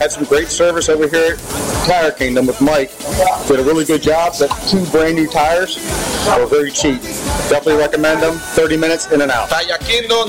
Had some great service over here at Tire Kingdom with Mike. Did a really good job. The 2 brand new tires were very cheap. Definitely recommend them. 30 minutes in and out. Tire Kingdom,